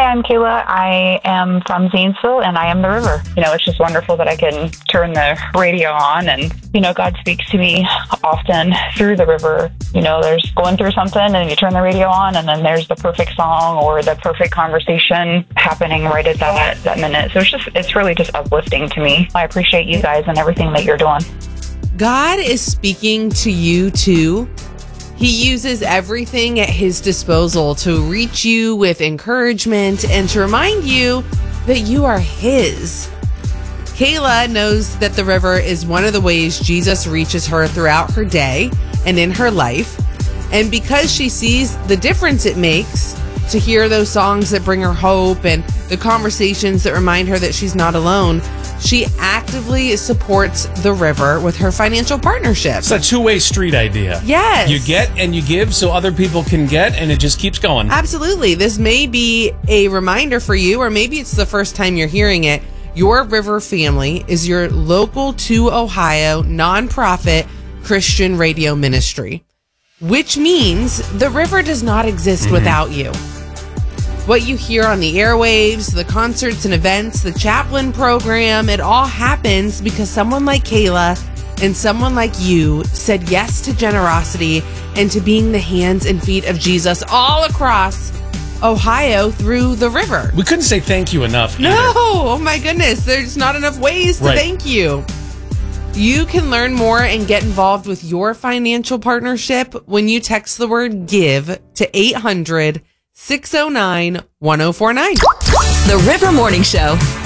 I'm Kayla. I am from Zanesville, and I am the river. It's just wonderful that I can turn the radio on, and, God speaks to me often through the river. There's going through something, and you turn the radio on, and then there's the perfect song or the perfect conversation happening right at that minute. So it's really just uplifting to me. I appreciate you guys and everything that you're doing. God is speaking to you too. He uses everything at his disposal to reach you with encouragement and to remind you that you are his. Kayla knows that the river is one of the ways Jesus reaches her throughout her day and in her life. And because she sees the difference it makes to hear those songs that bring her hope and the conversations that remind her that she's not alone, she actively supports the river with her financial partnership. It's a two-way street idea. Yes. You get and you give so other people can get, and it just keeps going. Absolutely. This may be a reminder for you, or maybe it's the first time you're hearing it. Your River Family is your local to Ohio nonprofit Christian radio ministry, which means the river does not exist without you. What you hear on the airwaves, the concerts and events, the chaplain program, it all happens because someone like Kayla and someone like you said yes to generosity and to being the hands and feet of Jesus all across Ohio through the river. We couldn't say thank you enough either. No, oh my goodness, there's not enough ways to thank you. You can learn more and get involved with your financial partnership when you text the word GIVE to 800-609-1049. The River Morning Show.